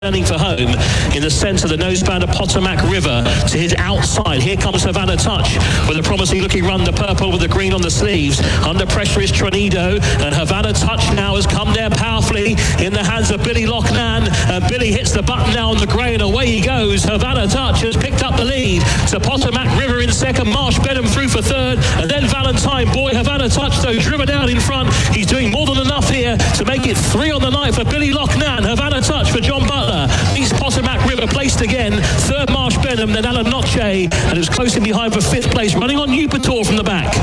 Turning for home in the centre, the noseband of Potomac River to his outside. Here comes Havana Touch with a promising looking run, the purple with the green on the sleeves. Under pressure is Tronido, and Havana Touch now has come there powerfully in the hands of Billy Loughnane, and Billy hits the button now on the grey and away he goes. Havana Touch has picked up the lead. So Potomac River in second, Marsh Benham through for third, and then Valentine. Boy, Havana Touch though driven down in front. He's doing more than enough here to make it 3 on the night for Billy Loughnane. Havana Touch for John Butler. East Potomac River placed again. Third Marsh Benham, then Alan Noche, and it was close in behind for 5th place, running on Newport from the back.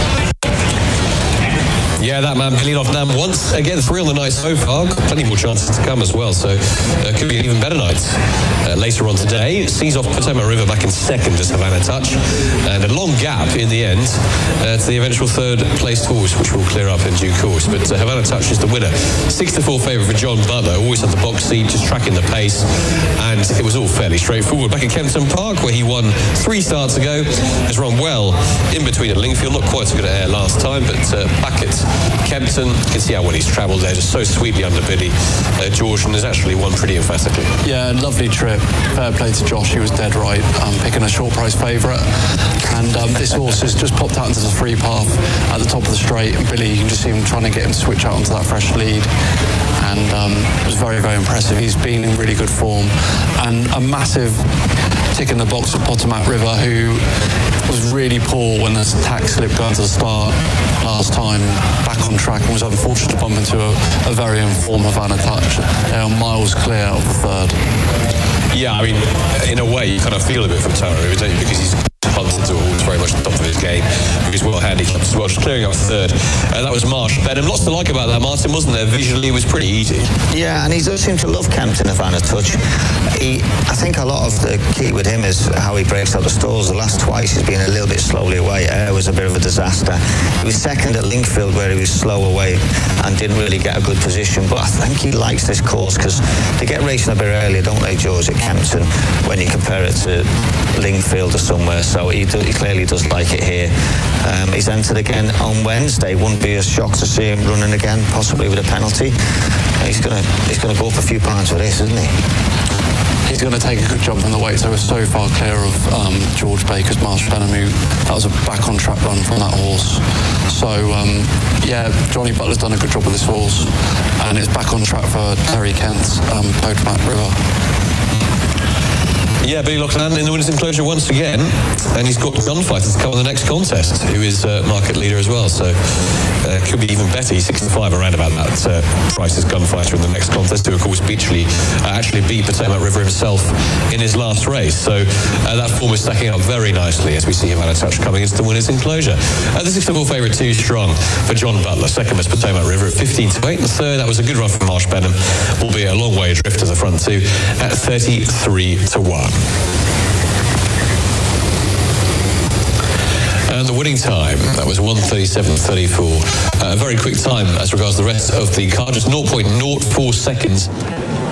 Yeah, that man, Billy Loughnane, once again 3 on the night so far. Got plenty more chances to come as well, so it could be an even better night later on today. Sees off Potomac River back in second as Havana Touch, and a long gap in the end to the eventual third placed horse, which will clear up in due course. But Havana Touch is the winner. 6-4 favourite for John Butler, always had the box seat, just tracking the pace, and it was all fairly straightforward. Back at Kempton Park, where he won 3 starts ago, has run well in between at Lingfield, not quite so good at Ayr last time, but back at Kempton, you can see how well he's travelled there, just so sweetly under Billy. George, and has actually won pretty emphatically. Yeah, lovely trip. Fair play to Josh, he was dead right, picking a short price favourite. And this horse has just popped out into the free path at the top of the straight, and Billy, you can just see him trying to get him to switch out onto that fresh lead. And it was very, very impressive. He's been in really good form. And a massive tick in the box for Potomac River, who was really poor when the tack slip going to the start last time, back on track, and was unfortunate to bump into a very informed Havana Touch. They are miles clear of the third. Yeah, I mean, in a way, you kind of feel a bit from Potomac River, don't you? Because he's punted to a horse very much at the top of his game. He's well handicapped as well, just clearing up third. That was Marsh Benham. Lots to like about that, Martin, wasn't there? Visually, it was pretty easy. Yeah, and he does seem to love Kempton, Havana Touch. I think a lot of the key with him is how he breaks out the stalls. The last twice he's been a little bit slowly away. It was a bit of a disaster. He was second at Lingfield, where he was slow away and didn't really get a good position. But I think he likes this course because they get racing a bit earlier, don't they, George, at Kempton, when you compare it to Lingfield or somewhere. So he clearly does like it here. He's entered again on Wednesday. Wouldn't be a shock to see him running again, possibly with a penalty. He's gonna go up a few pounds with this, isn't he? He's going to take a good jump on the weight, so we're so far clear of George Baker's Marsh Benham. That was a back on track run from that horse. So yeah, Johnny Butler's done a good job with this horse, and it's back on track for Terry Kent's Potomac River. Yeah, Billy Loughnane in the winner's enclosure once again, and he's got Gunfighter to come on the next contest, who is market leader as well, so could be even better. He's 65 around about that Price's Gunfighter in the next contest, who of course actually beat Potomac River himself in his last race, so that form is stacking up very nicely as we see Havana Touch coming into the winner's enclosure. The 6-4 favourite, Too Strong for John Butler. Second was Potomac River at 15-8. The third, that was a good run from Marsh Benham, albeit a long way adrift to the front two at 33-1. And the winning time, that was 1:37.34. A very quick time as regards the rest of the car, just 0.04 seconds